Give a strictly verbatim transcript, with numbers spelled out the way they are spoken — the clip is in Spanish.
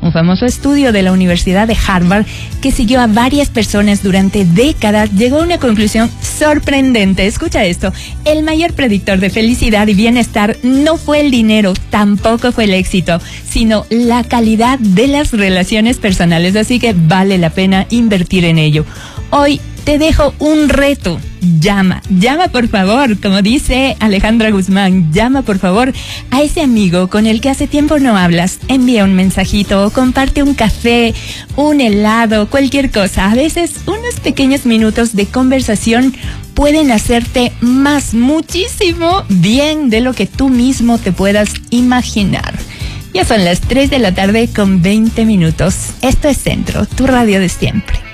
un famoso estudio de la Universidad de Harvard que siguió a varias personas durante décadas, llegó a una conclusión sorprendente. Escucha esto: el mayor predictor de felicidad y bienestar no fue el dinero, tampoco fue el éxito, sino la calidad de las relaciones personales. Así que vale la pena invertir en ello. Hoy te dejo un reto. Llama, llama por favor, como dice Alejandra Guzmán, llama por favor a ese amigo con el que hace tiempo no hablas. Envía un mensajito o comparte un café, un helado, cualquier cosa. A veces unos pequeños minutos de conversación pueden hacerte más, muchísimo bien de lo que tú mismo te puedas imaginar. Ya son las tres de la tarde con veinte minutos. Esto es Centro, tu radio de siempre.